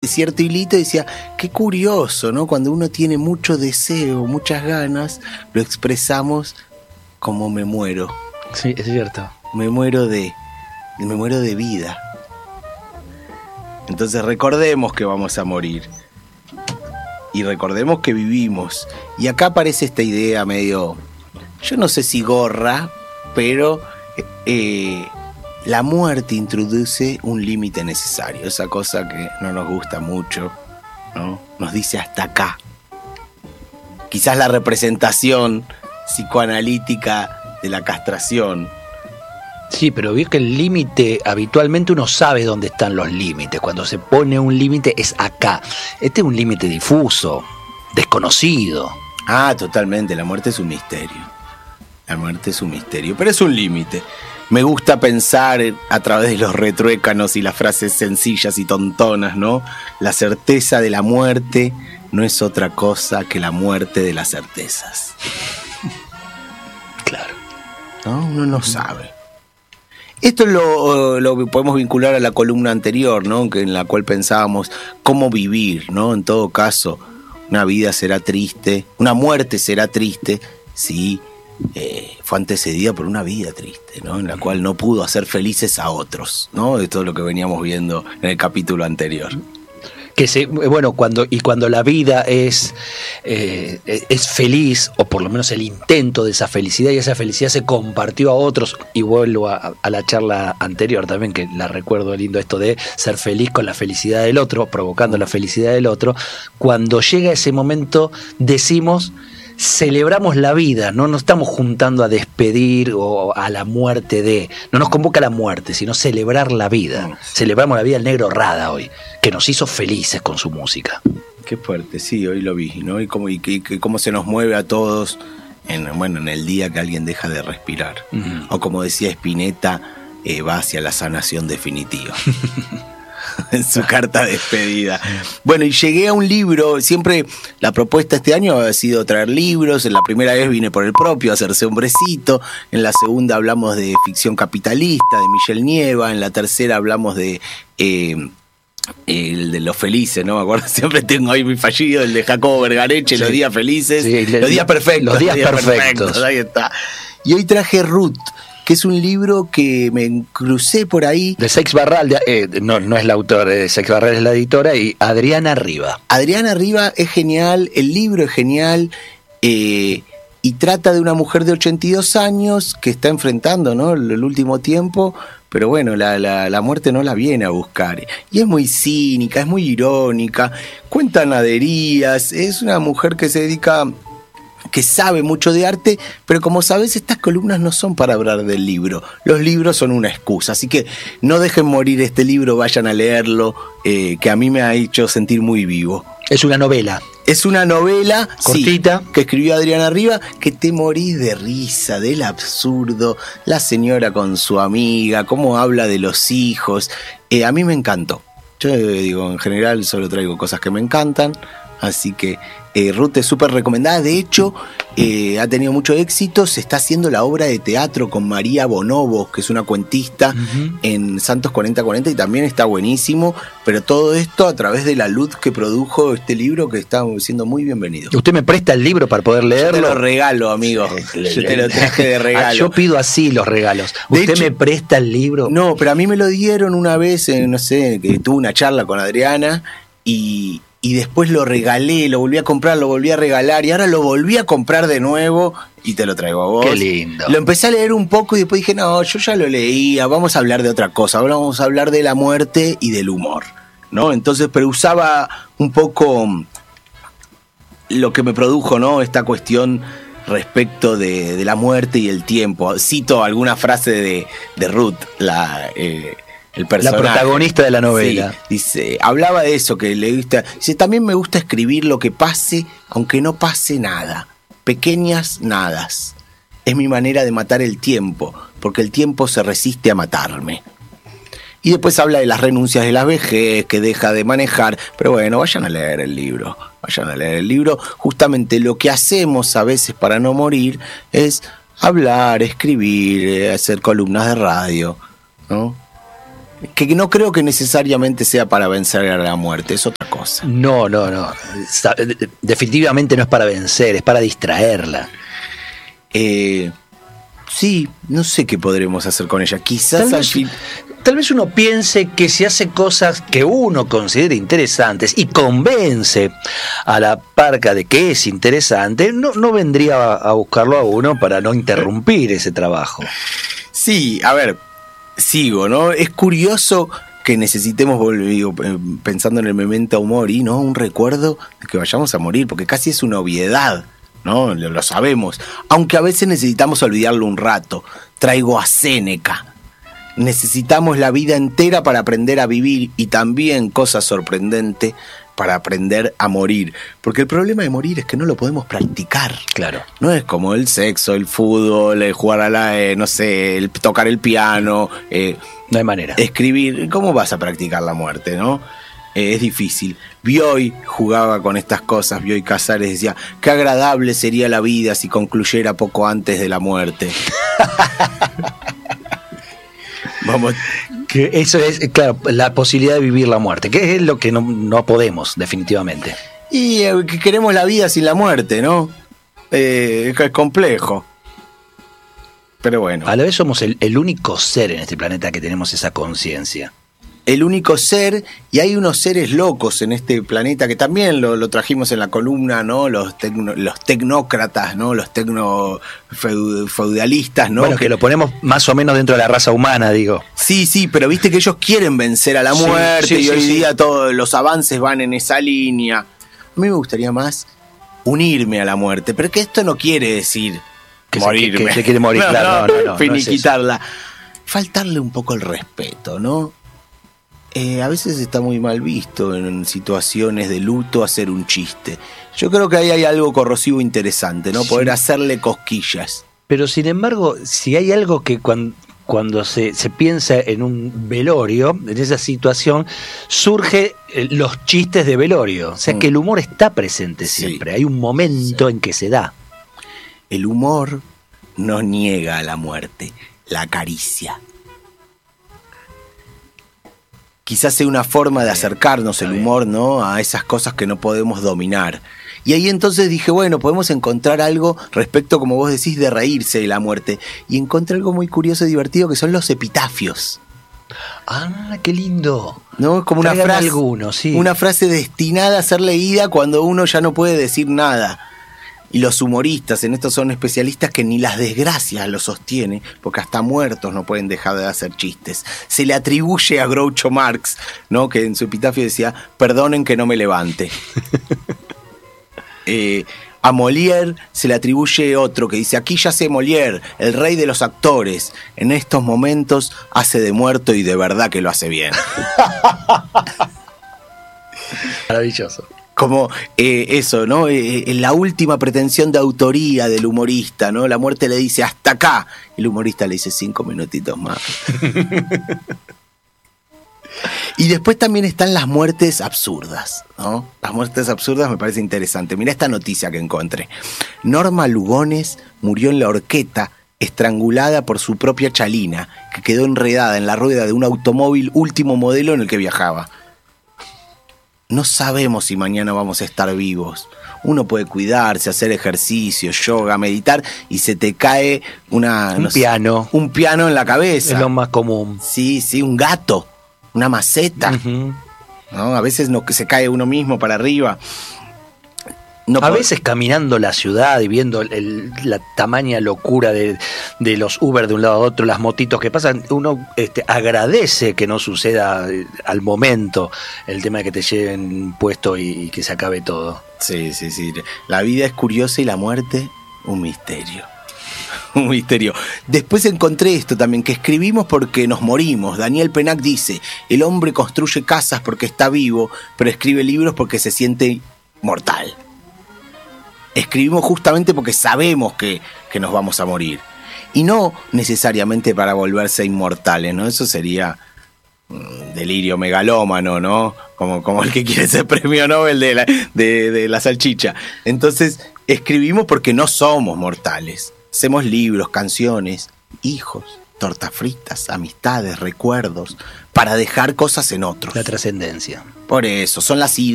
cierto hilito y decía, qué curioso, ¿no? Cuando uno tiene mucho deseo, muchas ganas, lo expresamos como me muero. Sí, es cierto. Me muero de vida. Entonces recordemos que vamos a morir. Y recordemos que vivimos. Y acá aparece esta idea medio, yo no sé si gorra, pero la muerte introduce un límite necesario. Esa cosa que no nos gusta mucho, ¿no? Nos dice hasta acá. Quizás la representación psicoanalítica de la castración. Sí, pero vio que el límite, habitualmente uno sabe dónde están los límites. Cuando se pone un límite es acá. Este es un límite difuso, desconocido. Ah, totalmente, la muerte es un misterio. La muerte es un misterio, pero es un límite. Me gusta pensar a través de los retruécanos y las frases sencillas y tontonas, ¿no? La certeza de la muerte no es otra cosa que la muerte de las certezas. Claro. ¿No? Uno no sabe. Esto lo podemos vincular a la columna anterior, ¿no? En la cual pensábamos cómo vivir, ¿no? En todo caso, una vida será triste, una muerte será triste si fue antecedida por una vida triste, ¿no? En la cual no pudo hacer felices a otros, ¿no? Esto es lo que veníamos viendo en el capítulo anterior. Cuando la vida es feliz, o por lo menos el intento de esa felicidad, y esa felicidad se compartió a otros, y vuelvo a la charla anterior también, que la recuerdo lindo, esto de ser feliz con la felicidad del otro, provocando la felicidad del otro, cuando llega ese momento decimos, celebramos la vida, no nos estamos juntando a despedir o a la muerte de, no nos convoca la muerte, sino celebrar la vida. Celebramos la vida del Negro Rada hoy, que nos hizo felices con su música. Qué fuerte, sí, hoy lo vi, ¿no? Y cómo se nos mueve a todos en el día que alguien deja de respirar. Uh-huh. O como decía Spinetta, va hacia la sanación definitiva. En su carta de despedida. Bueno, y llegué a un libro. Siempre la propuesta este año ha sido traer libros. En la primera vez vine por el propio, Hacerse Hombrecito. En la segunda hablamos de ficción capitalista, de Michel Nieva. En la tercera hablamos de el de Los Felices, ¿no? Me acuerdo, siempre tengo ahí muy fallido, el de Jacobo Vergareche, sí. Los días felices, sí, los días perfectos. Los días perfectos. Ahí está. Y hoy traje Ruth, que es un libro que me crucé por ahí. De Seix Barral, no es la autora, Seix Barral es la editora, y Adriana Riva. Adriana Riva es genial, el libro es genial, y trata de una mujer de 82 años que está enfrentando, ¿no?, el último tiempo, pero bueno, la muerte no la viene a buscar. Y es muy cínica, es muy irónica, cuenta naderías, es una mujer que se dedica, que sabe mucho de arte, pero como sabes, estas columnas no son para hablar del libro. Los libros son una excusa, así que no dejen morir este libro, vayan a leerlo, que a mí me ha hecho sentir muy vivo. Es una novela. Es una novela cortita, sí, que escribió Adriana Riva, que te morís de risa, del absurdo, la señora con su amiga, cómo habla de los hijos. A mí me encantó. Yo digo, en general solo traigo cosas que me encantan, así que Ruth es súper recomendada. De hecho, ha tenido mucho éxito. Se está haciendo la obra de teatro con María Bonobo, que es una cuentista, en Santos 4040, y también está buenísimo. Pero todo esto a través de la luz que produjo este libro, que está siendo muy bienvenido. ¿Usted me presta el libro para poder leerlo? Yo te lo regalo, amigo. Yo te lo traje de regalo. Yo pido así los regalos. ¿Usted me presta el libro? No, pero a mí me lo dieron una vez, no sé, que tuve una charla con Adriana, y después lo regalé, lo volví a comprar, lo volví a regalar, y ahora lo volví a comprar de nuevo y te lo traigo a vos. Qué lindo. Lo empecé a leer un poco y después dije, no, yo ya lo leía, vamos a hablar de otra cosa, ahora vamos a hablar de la muerte y del humor, ¿no? Entonces, pero usaba un poco lo que me produjo, ¿no?, esta cuestión respecto de la muerte y el tiempo. Cito alguna frase de Ruth, el personaje, la protagonista de la novela. Sí, dice, hablaba de eso, que le gusta. Dice, también me gusta escribir lo que pase, aunque no pase nada. Pequeñas nadas. Es mi manera de matar el tiempo, porque el tiempo se resiste a matarme. Y después habla de las renuncias de la vejez, que deja de manejar. Pero bueno, vayan a leer el libro. Vayan a leer el libro. Justamente lo que hacemos a veces para no morir es hablar, escribir, hacer columnas de radio, ¿no? Que no creo que necesariamente sea para vencer a la muerte, es otra cosa. No. Definitivamente no es para vencer, es para distraerla. Sí, no sé qué podremos hacer con ella. Quizás Tal vez uno piense que si hace cosas que uno considere interesantes y convence a la parca de que es interesante, no vendría a buscarlo a uno para no interrumpir ese trabajo. Sí, a ver, sigo, ¿no? Es curioso que necesitemos, pensando en el memento mori, ¿no? Un recuerdo de que vayamos a morir, porque casi es una obviedad, ¿no? Lo sabemos. Aunque a veces necesitamos olvidarlo un rato. Traigo a Séneca. Necesitamos la vida entera para aprender a vivir y también, cosa sorprendente, para aprender a morir. Porque el problema de morir es que no lo podemos practicar. Claro. No es como el sexo, el fútbol, jugar a tocar el piano. No hay manera. Escribir. ¿Cómo vas a practicar la muerte, no? Es difícil. Bioy jugaba con estas cosas. Bioy Casares decía: qué agradable sería la vida si concluyera poco antes de la muerte. Vamos. Que eso es, claro, la posibilidad de vivir la muerte, que es lo que no podemos, definitivamente. Y que queremos la vida sin la muerte, ¿no? Es complejo. Pero bueno. A la vez somos el único ser en este planeta que tenemos esa conciencia. El único ser, y hay unos seres locos en este planeta que también lo trajimos en la columna, ¿no? Los tecnócratas, ¿no? Los feudalistas, ¿no? Bueno, que lo ponemos más o menos dentro de la raza humana, digo. Sí, pero viste que ellos quieren vencer a la muerte y hoy día todos los avances van en esa línea. A mí me gustaría más unirme a la muerte, pero que esto no quiere decir que morirme. Que se quiere morir, claro, no. Finiquitarla. No es faltarle un poco el respeto, ¿no? A veces está muy mal visto en situaciones de luto hacer un chiste. Yo creo que ahí hay algo corrosivo interesante, ¿no? Poder hacerle cosquillas. Pero sin embargo, si hay algo que cuando se piensa en un velorio, en esa situación, surge los chistes de velorio. O sea que el humor está presente siempre. Hay un momento en que se da. El humor no niega a la muerte, la acaricia. Quizás sea una forma de acercarnos el humor, ¿no? A esas cosas que no podemos dominar. Y ahí entonces dije, bueno, podemos encontrar algo respecto, como vos decís, de reírse de la muerte. Y encontré algo muy curioso y divertido que son los epitafios. ¡Ah, qué lindo! ¿No? Es como una frase, una frase destinada a ser leída cuando uno ya no puede decir nada. Y los humoristas en esto son especialistas que ni las desgracias lo sostienen, porque hasta muertos no pueden dejar de hacer chistes. Se le atribuye a Groucho Marx, ¿no? Que en su epitafio decía: perdonen que no me levante. A Molière se le atribuye otro que dice: aquí yace Molière, el rey de los actores. En estos momentos hace de muerto y de verdad que lo hace bien. Maravilloso. Como eso, ¿no? La última pretensión de autoría del humorista, ¿no? La muerte le dice: hasta acá. El humorista le dice: 5 minutitos más. Y después también están las muertes absurdas, ¿no? Las muertes absurdas me parece interesante. Mirá esta noticia que encontré. Norma Lugones murió en la horqueta, estrangulada por su propia chalina, que quedó enredada en la rueda de un automóvil último modelo en el que viajaba. No sabemos si mañana vamos a estar vivos. Uno puede cuidarse, hacer ejercicio, yoga, meditar, y se te cae un piano en la cabeza. Es lo más común. Sí, un gato, una maceta. Uh-huh. ¿No? A veces se cae uno mismo para arriba. A veces caminando la ciudad y viendo la tamaña locura de los Uber de un lado a otro, las motitos que pasan, uno agradece que no suceda al momento el tema de que te lleven puesto y que se acabe todo. Sí. La vida es curiosa y la muerte, un misterio. Un misterio. Después encontré esto también, que escribimos porque nos morimos. Daniel Pennac dice: el hombre construye casas porque está vivo, pero escribe libros porque se siente mortal. Escribimos justamente porque sabemos que nos vamos a morir. Y no necesariamente para volverse inmortales, ¿no? Eso sería delirio megalómano, ¿no? Como el que quiere ese premio Nobel de la salchicha. Entonces, escribimos porque no somos mortales. Hacemos libros, canciones, hijos. tortas fritas, amistades, recuerdos, para dejar cosas en otros. La trascendencia. Por eso, son las ideas.